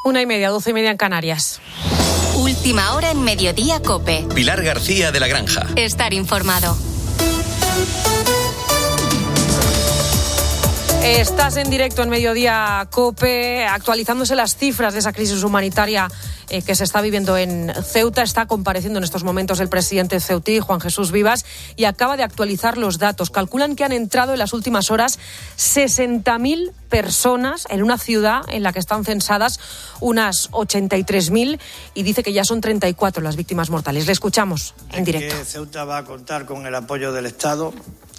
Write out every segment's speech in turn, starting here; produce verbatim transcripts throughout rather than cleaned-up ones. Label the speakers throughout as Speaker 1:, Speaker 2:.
Speaker 1: Una y media, doce y media en Canarias.
Speaker 2: Última hora en Mediodía COPE.
Speaker 3: Pilar García de la Granja.
Speaker 2: Estar informado.
Speaker 1: Estás en directo en Mediodía COPE, actualizándose las cifras de esa crisis humanitaria eh, que se está viviendo en Ceuta. Está compareciendo en estos momentos el presidente ceutí, Juan Jesús Vivas, y acaba de actualizar los datos. Calculan que han entrado en las últimas horas sesenta mil personas en una ciudad en la que están censadas unas ochenta y tres mil, y dice que ya son treinta y cuatro las víctimas mortales. Le escuchamos en directo.
Speaker 4: Que Ceuta va a contar con el apoyo del Estado.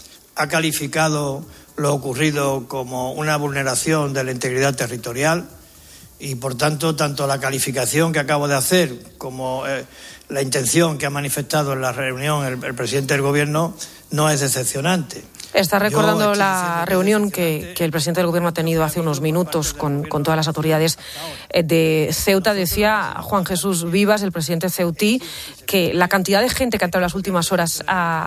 Speaker 4: Ha calificado lo ocurrido como una vulneración de la integridad territorial y, por tanto, tanto la calificación que acabo de hacer como eh, la intención que ha manifestado en la reunión el, el presidente del Gobierno no es decepcionante.
Speaker 1: Está recordando la reunión que, que el presidente del Gobierno ha tenido hace unos minutos con, con todas las autoridades de Ceuta. Decía Juan Jesús Vivas, el presidente ceutí, que la cantidad de gente que ha entrado en las últimas horas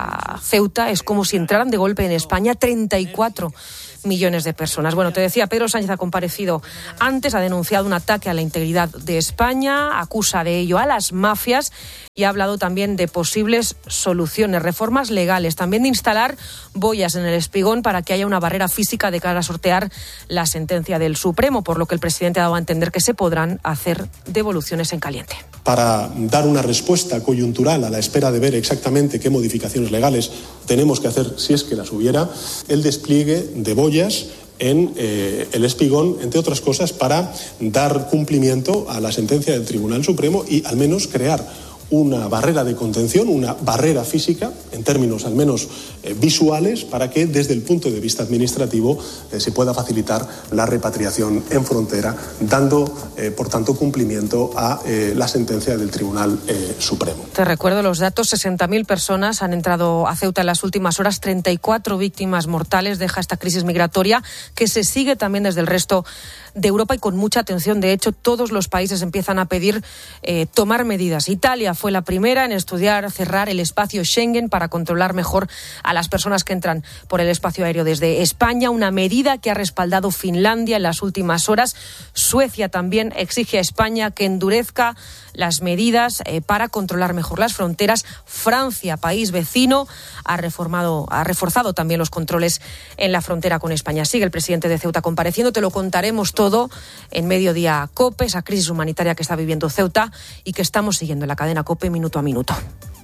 Speaker 1: a Ceuta es como si entraran de golpe en España treinta y cuatro millones de personas. Bueno, te decía, Pedro Sánchez ha comparecido antes, ha denunciado un ataque a la integridad de España, acusa de ello a las mafias y ha hablado también de posibles soluciones, reformas legales, también de instalar boyas en el espigón para que haya una barrera física de cara a sortear la sentencia del Supremo, por lo que el presidente ha dado a entender que se podrán hacer devoluciones en caliente.
Speaker 5: Para dar una respuesta coyuntural a la espera de ver exactamente qué modificaciones legales tenemos que hacer, si es que las hubiera, el despliegue de boyas en eh, el espigón, entre otras cosas, para dar cumplimiento a la sentencia del Tribunal Supremo y al menos crear una barrera de contención, una barrera física, en términos al menos eh, visuales, para que desde el punto de vista administrativo eh, se pueda facilitar la repatriación en frontera, dando, eh, por tanto, cumplimiento a eh, la sentencia del Tribunal eh, Supremo.
Speaker 1: Te recuerdo los datos: sesenta mil personas han entrado a Ceuta en las últimas horas, treinta y cuatro víctimas mortales deja esta crisis migratoria que se sigue también desde el resto de Europa y con mucha atención. De hecho, todos los países empiezan a pedir eh, tomar medidas. Italia fue la primera en estudiar cerrar el espacio Schengen para controlar mejor a las personas que entran por el espacio aéreo desde España, una medida que ha respaldado Finlandia en las últimas horas. Suecia también exige a España que endurezca las medidas eh, para controlar mejor las fronteras. Francia, país vecino, ha reformado, ha reforzado también los controles en la frontera con España. Sigue el presidente de Ceuta compareciendo, te lo contaremos todo en Mediodía COPE, esa crisis humanitaria que está viviendo Ceuta y que estamos siguiendo en la cadena COPE minuto a minuto.